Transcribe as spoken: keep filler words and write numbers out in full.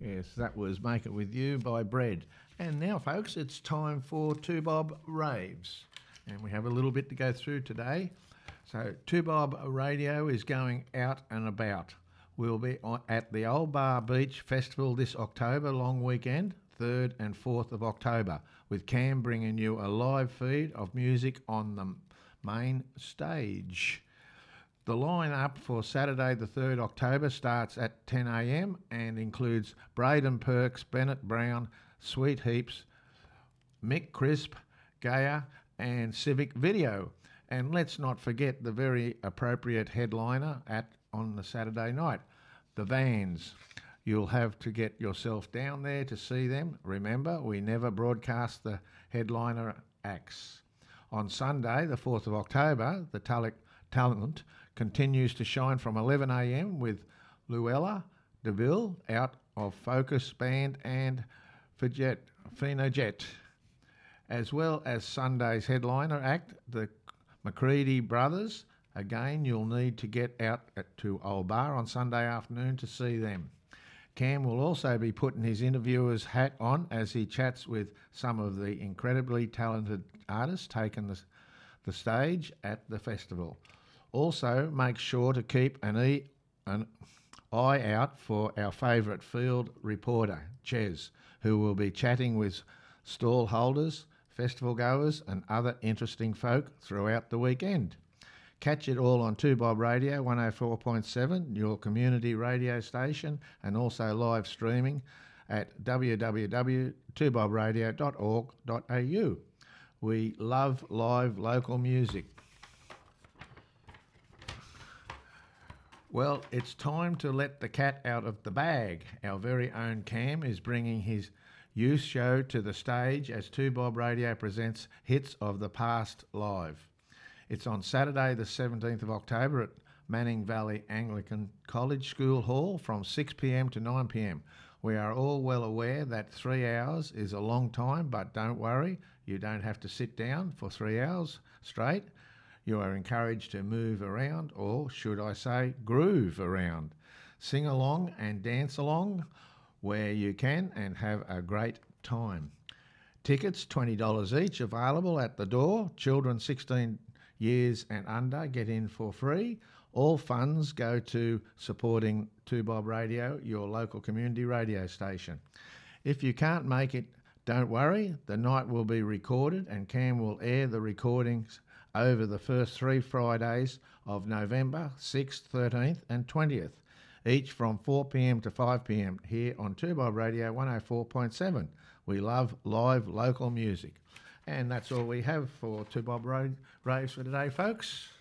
Yes, that was Make It With You by Bread. And now, folks, it's time for Two Bob Raves. And we have a little bit to go through today. So Two Bob Radio is going out and about. We'll be on, at the Old Bar Beach Festival this October, long weekend, third and fourth of October, with Cam bringing you a live feed of music on the main stage. The line-up for Saturday the third of October starts at ten a m and includes Braden Perks, Bennett Brown, Sweet Heaps, Mick Crisp, Gaia and Civic Video. And let's not forget the very appropriate headliner at on the Saturday night, the Vans. You'll have to get yourself down there to see them. Remember, we never broadcast the headliner acts. On Sunday, the fourth of October, the Tulloch Talent continues to shine from eleven a m with Luella DeVille out of Focus Band and Fijet, Phenojet, as well as Sunday's headliner act, the McCready Brothers. Again, you'll need to get out at, to Old Bar on Sunday afternoon to see them. Cam will also be putting his interviewer's hat on as he chats with some of the incredibly talented artists taking the, the stage at the festival. Also, make sure to keep an, e, an eye out for our favourite field reporter, Ches, who will be chatting with stall holders, festival goers and other interesting folk throughout the weekend. Catch it all on Two Bob Radio one oh four point seven, your community radio station, and also live streaming at w w w dot two bob radio dot org dot a u. We love live local music. Well, it's time to let the cat out of the bag. Our very own Cam is bringing his youth show to the stage as Two Bob Radio presents Hits of the Past live. It's on Saturday the seventeenth of October at Manning Valley Anglican College School Hall from six p m to nine p m. We are all well aware that three hours is a long time, but don't worry, you don't have to sit down for three hours straight. You are encouraged to move around, or should I say, groove around. Sing along and dance along where you can and have a great time. Tickets, twenty dollars each, available at the door. Children sixteen years and under get in for free. All funds go to supporting Two Bob Radio, your local community radio station. If you can't make it, don't worry. The night will be recorded and Cam will air the recordings over the first three Fridays of November, sixth, thirteenth and twentieth, each from four p m to five p m here on Two Bob Radio one oh four point seven. We love live local music. And that's all we have for Two Bob Raves for today, folks.